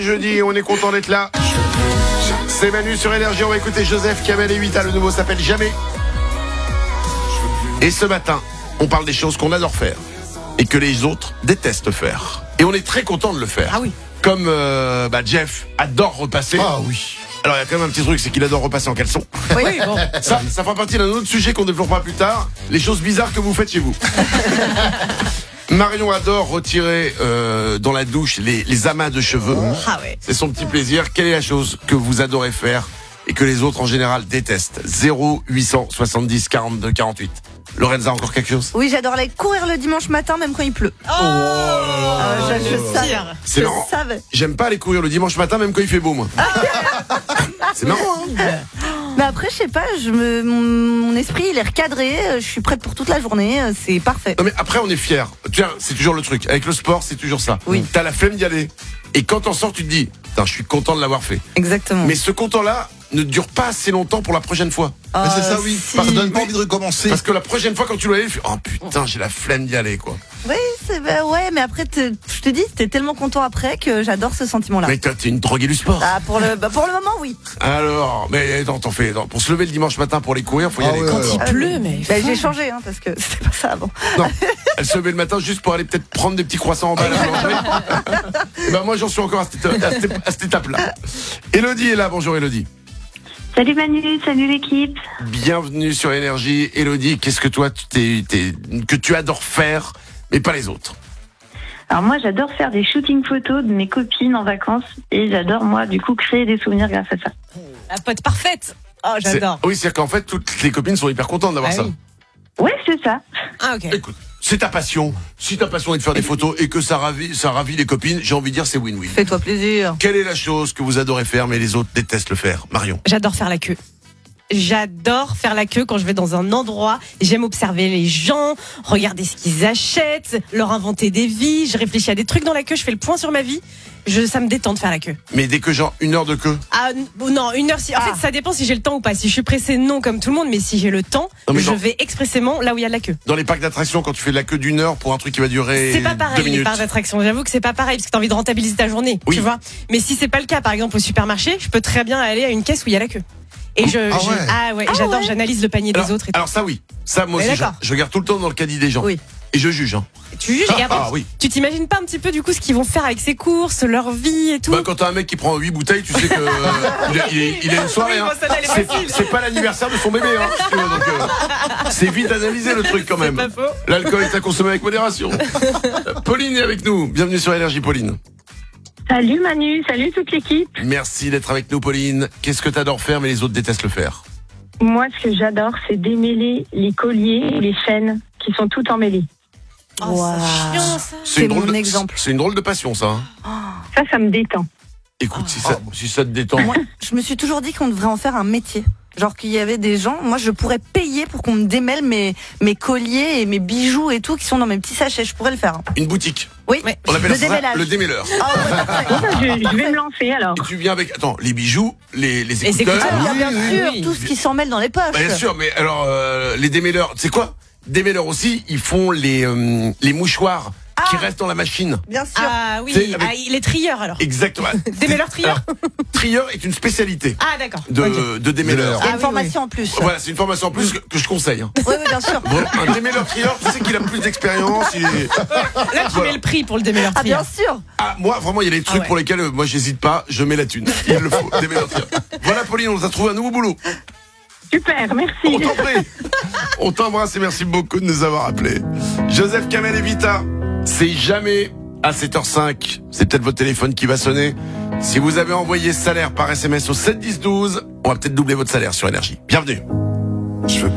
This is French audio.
jeudi et on est content d'être là. C'est Manu sur Énergie, on va écouter Joseph, Kamel et Vita, le nouveau s'appelle Jamais. Et ce matin, on parle des choses qu'on adore faire et que les autres détestent faire. Et on est très content de le faire. Ah oui. Comme Jeff adore repasser. Ah oui. Alors il y a quand même un petit truc, c'est qu'il adore repasser en caleçon. Oui, bon. Ça fera partie d'un autre sujet qu'on développera plus tard. Les choses bizarres que vous faites chez vous. Marion adore retirer dans la douche les amas de cheveux. Ah ouais. C'est son petit plaisir. Quelle est la chose que vous adorez faire et que les autres en général détestent? 0870 42 48. Lorenza, encore quelque chose? Oui, j'adore aller courir le dimanche matin, même quand il pleut. Je savais. C'est Je marrant. savais. J'aime pas aller courir le dimanche matin, même quand il fait beau, moi. C'est marrant, hein? Mais après, je sais pas, mon esprit, il est recadré. Je suis prête pour toute la journée. C'est parfait. Non mais après on est fiers. Tiens, c'est toujours le truc. Avec le sport, c'est toujours ça. Oui. T'as la flemme d'y aller. Et quand t'en sors, tu te dis, putain, je suis content de l'avoir fait. Exactement. Mais ce content-là ne dure pas assez longtemps pour la prochaine fois. Mais c'est ça, oui. Si. Ça donne pas envie de recommencer. Parce que la prochaine fois quand tu dois y aller, tu fais, oh putain, j'ai la flemme d'y aller, quoi. Oui, ouais, mais après, je te dis, t'es tellement content après que j'adore ce sentiment-là. Mais t'es une droguée du sport. Ah, pour le moment, oui. Alors, mais non, pour se lever le dimanche matin pour aller courir, faut y aller. ouais, Quand alors. il pleut, mais. Bah, j'ai changé, parce que c'était pas ça avant. Non, elle se levait le matin juste pour aller peut-être prendre des petits croissants en bas à la boulangerie. Et ben moi j'en suis encore à cette étape-là. Élodie est là, bonjour Élodie. Salut Manu, salut l'équipe. Bienvenue sur Énergie. Élodie, qu'est-ce que toi que tu adores faire, mais pas les autres? Alors moi j'adore faire des shootings photos de mes copines en vacances et j'adore moi du coup créer des souvenirs grâce à ça. La pote parfaite. Oh, j'adore. Oui, c'est-à-dire qu'en fait toutes les copines sont hyper contentes d'avoir Ah ça. oui. Ouais, c'est ça. Ah, ok. Écoute, c'est ta passion. Si ta passion est de faire des photos et que ça ravit les copines, j'ai envie de dire c'est win-win. Fais-toi plaisir. Quelle est la chose que vous adorez faire mais les autres détestent le faire? Marion. J'adore faire la queue. J'adore faire la queue quand je vais dans un endroit. J'aime observer les gens, regarder ce qu'ils achètent, leur inventer des vies. Je réfléchis à des trucs dans la queue, je fais le point sur ma vie. Ça me détend de faire la queue. Mais dès que genre 1 heure de queue. Ah non, 1 heure. En fait, ça dépend si j'ai le temps ou pas. Si je suis pressée, non, comme tout le monde. Mais si j'ai le temps, Non, mais je non. vais expressément là où il y a de la queue. Dans les parcs d'attractions, quand tu fais de la queue d'1 heure pour un truc qui va durer C'est pas 2 pareil les minutes. parcs d'attraction. J'avoue que c'est pas pareil parce que t'as envie de rentabiliser ta journée, Oui. tu vois. Mais si c'est pas le cas, par exemple au supermarché, je peux très bien aller à une caisse où il y a la queue. Et j'adore, j'analyse le panier des autres. Et tout. Alors ça oui, ça moi Mais aussi d'accord. je regarde tout le temps dans le caddie des gens. Oui. Et je juge. Hein. Tu juges et après, oui. tu t'imagines pas un petit peu du coup ce qu'ils vont faire avec ses courses, leur vie et tout. Bah, quand t'as un mec qui prend 8 bouteilles, tu sais que il a une soirée. Oui, Hein. bon, celle-là, elle est facile. C'est pas l'anniversaire de son bébé. Hein, si tu veux, donc, c'est vite analysé le truc quand même. pas faux. L'alcool est à consommer avec modération. Pauline est avec nous. Bienvenue sur Énergie, Pauline. Salut Manu, salut toute l'équipe. Merci d'être avec nous, Pauline. Qu'est-ce que t'adores faire mais les autres détestent le faire? Moi ce que j'adore c'est démêler les colliers et les chaînes qui sont toutes emmêlées. Oh, Wow. c'est chiant ça. C'est drôle mon exemple. C'est une drôle de passion ça. Hein. Ça me détend. Écoute, si ça te détend. Moi, je me suis toujours dit qu'on devrait en faire un métier. Genre qu'il y avait des gens, moi je pourrais payer pour qu'on me démêle mes colliers et mes bijoux et tout qui sont dans mes petits sachets, je pourrais le faire. Une boutique. Oui, Ouais. On appelle le ça démêlage. le démêleur. Je vais me lancer alors. Et tu viens avec les bijoux, les écouteurs. écouteurs. Ah, bien sûr, oui. tout ce qui s'en mêle dans les poches. Bah, bien sûr, mais alors les démêleurs, tu sais quoi? Démêleurs aussi, ils font les mouchoirs qui restent dans la machine. Bien sûr. Ah oui, C'est avec- les trieurs alors. Exactement. Démêleur trieur. Alors, trieur est une spécialité Ah d'accord. de démêleur. Il y a Ah une oui, formation en plus. Voilà, c'est une formation en plus que je conseille. Hein. Oui, bien sûr. Bon, un démêleur trieur, tu sais qu'il a plus d'expérience. Là tu mets le prix pour le démêleur Ah, bien trieur. sûr. Ah, moi, vraiment, il y a des trucs ouais. pour lesquels moi j'hésite pas, je mets la thune. Il le faut, démêleur trieur. Voilà, Pauline, on nous a trouvé un nouveau boulot. Super, On merci. t'en prie. On t'embrasse et merci beaucoup de nous avoir appelés. Joseph, Kamel et Vita, c'est jamais à 7h05. C'est peut-être votre téléphone qui va sonner. Si vous avez envoyé salaire par SMS au 7 10 12, on va peut-être doubler votre salaire sur Énergie. Bienvenue.